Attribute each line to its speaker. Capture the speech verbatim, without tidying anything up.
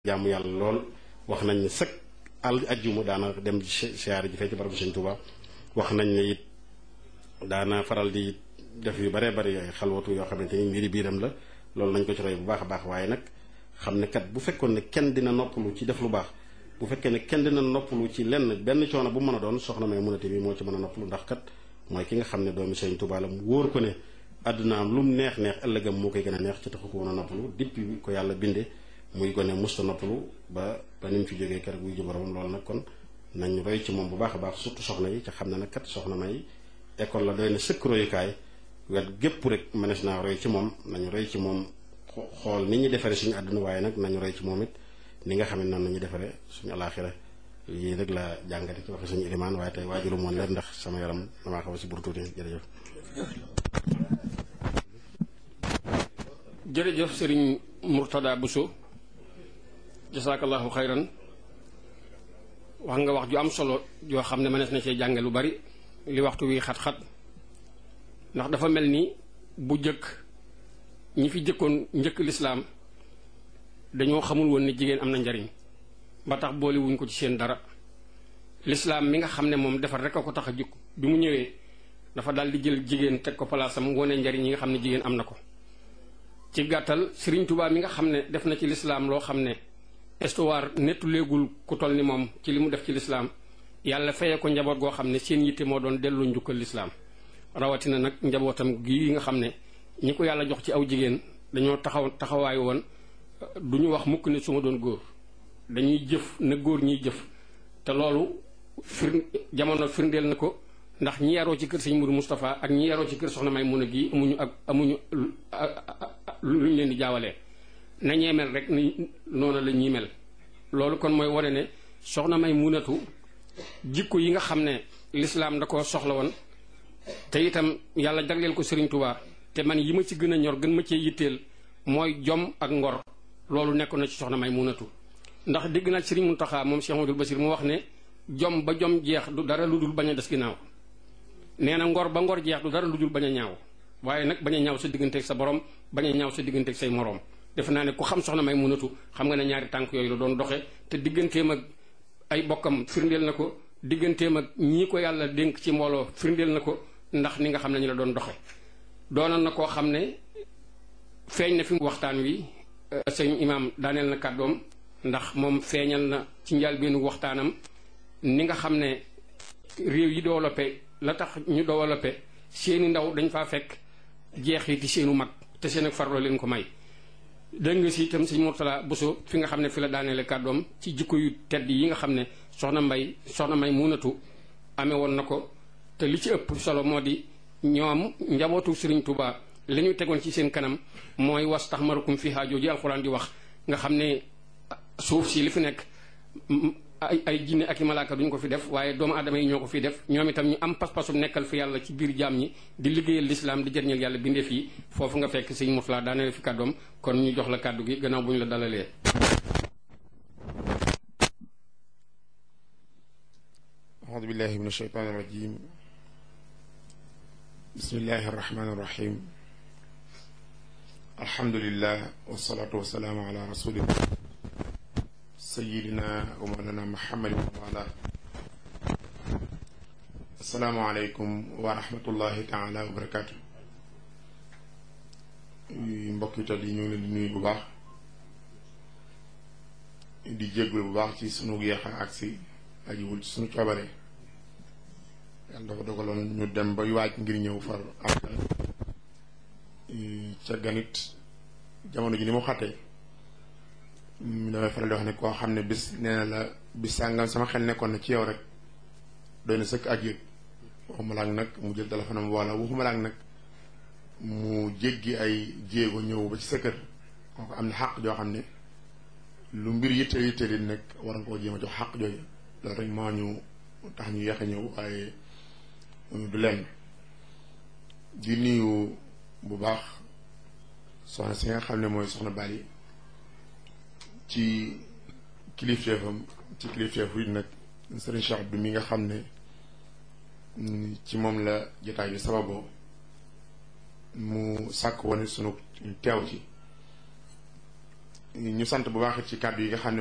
Speaker 1: jaamu yàlla lool wax nañ ne sëkk al ajjuma daana dem siyaare ji fee ci barabu Sëñ Tuubaa wax nañ ne it daana faral di def yu baree bari ay xalwatu yoo xamante ni mbiri biiram la loolu nañ ko ci roy bu baax a baax waaye nag xam ne kat bu fekkoon ne kenn dina noppalu ci def lu baax bu fekkee ne kenn dina noppalu ci lenn benn coono bu mën a doon soxna May Munate bi moo ci mën a noppalu ndax kat mooy ki nga xam ne doomi Sëñ Tuubaa la mu wóor ko ne àdduna am lu mu neex neex ëllëgam moo koy gën a neex ci taxu ko woon a noppalu depuis ko yàlla binde muy gone musta noppalu ba ba ni mu fi jógee kër guy ji boromam loolu nag kon nañ roy ci moom bu baax a baax surtout soxna yi ca xam ne nag kat soxna May école la doy na sëkk royukaay wet gépp rek mënees naa roy ci moom nañu roy ci moom xool ni ñu defaree suñu àdduna waaye nag nañu roy ci moom it ni nga xam ne noonu nañu defaree suñu alaaxira yii rek la jàngate ci waxe suñu ilimaan waaye tey waajuru moon leen ndax sama yaram damaa xaw a si buru tuuti jërëjëf
Speaker 2: jërëjëf sëriñ Murtada Bousso jasaakallahu xayran wax nga wax ju am solo yoo xam ne mënees na cee jànge lu bari li waxtu wi xat-xat ndax dafa mel ni bu jëkk ñi fi jëkkoon njëkk lislaam dañoo xamul woon ni jigéen am na njariñ ba tax boole wuñ ko ci seen dara lislaam mi nga xam ne moom defar rek a ko tax a jukk bi mu ñëwee dafa daal di jël jigéen teg ko palaasam wone njariñ yi nga xam ne jigéen am na ko ci gàttal Sëriñ Tuubaa mi nga xam ne def na ci lislaam loo xam ne histoire nettu léegul ku toll ni moom ci li mu def ci lislaam yàlla feye ko njaboot goo xam ne seen yitte moo doon delloo njukkal lislaam rawatina nag njabootam gii nga xam ne ñi ko yàlla jox ci aw jigéen dañoo taxaw taxawaay woon du ñu wax mukk ne su ma doon góor dañuy jëf na góor ñiy jëf te loolu fir jamono firndeel na ko ndax ñi yaroo ci kër Sëñ Mourou Moustapha ak ñi yaroo ci kër Soxna May Muna gi amuñu ak amuñu luñ leen di jaawalee na ñee mel rek ni noonu la ñuy mel loolu kon mooy wane ne Soxna May Munatu jikko yi nga xam ne lislaam da koo soxla woon te itam yàlla jagleel ko Sëriñ Tuubaa te man yi ma ci gën a ñor gën ma cee yitteel mooy jom ak ngor loolu nekkoon na ci Soxna May Munatu ndax dégg naa Sëriñ Muntaxa moom Cheikh Amadou Basir mu wax ne jom ba jom jeex du dara lu dul bañ a des ginnaaw nee na ngor ba ngor jeex du dara lu dul bañ a ñaaw waaye nag bañ a ñaaw sa digganteeg sa borom bañ a ñaaw sa digganteeg say moroom defe naa ne ku xam Soxna May Munatu xam nga ne ñaari tànk yooyu la doon doxe te digganteem ak ay bokkam firndeel na ko digganteem ak ñii ko yàlla dénk ci mbooloo firndeel na ko ndax ni nga xam ne ñu la doon doxe doonoon na koo xam ne feeñ na fi waxtaan wi sëñ imaam daaneel na kàddoom ndax moom feeñal na ci njëlbéenu waxtaanam ni nga xam ne réew yi développé la tax ñu développé seeni ndaw dañ faa fekk jeexiti seenu mag te seen ak farloo leen ko may dégg nga si itam sëñ Murtada Bousso fi nga xam ne fi la daaneele kàddoom ci jikko yu tedd yi nga xam ne soxna mbay soxna May Munatu amee woon na ko te li ci ëpp solo moo di ñoom njabootu Sëriñ Tuubaa li ñu tegoon ci seen kanam mooy was tax marukum fi haajoo ji alxuraan di wax nga xam ne suuf si li fi nekk ay ay jinne ak i malaaka duñ ko fi def waaye doomu aadama yi ñoo ko fi def ñoom itam ñu am pas-pasum nekkal fi yàlla ci biir jaam ñi di liggéeyal lislaam di jëriñal yàlla bindeef yi foofu nga fekk sëñ Murtada daaneel fi kàddoom kon ñu jox la kàddu gi gannaaw bu ñu la dalalee.
Speaker 3: aoudu billahi min ashaytaani irrajim bismillahi arrahmani irrahim alhamdulillah wasalaatu wasalaamu ala rasulillah sayidina wa mawlana muhammadin wa ala assalaamu aleykum wa rahmatullahi taala wa barakaatu mbokk yi tal yi ñu ngi leen di nuyu bu baax di jégglu bu baax ci sunu yeex a agsi ajiwul ci sunu coobare yàlla dafa dogaloon ñu dem ba waaj ngir ñëw far am ca ganit jamono ji ni mu xattee damay faral di wax ne koo xam ne bis nee na la bis sàngam sama xel nekkoon na ci yow rek doy na sëkk ak yëg waxuma laak nag mu jël téléphone am wala waxuma laak nag mu jéggi ay jéego ñëw ba ci sa kër kooku am na xàq joo xam ne lu mbir yitte yitte li nag war nga koo jéem a jox xàq jooju loolu rek moo ñu tax ñu yeex a ñëw waaye du lenn di nuyu bu baax soxna si nga xam ne mooy soxna Bali ci kilifteefam ci kilifteefu it nag Serigne Cheikh Abdou mi nga xam ne ci moom la jotaay bi sababoo mu sàkk woon sunu teew ci ñu sant bu baax ci kàddu yi nga xam ne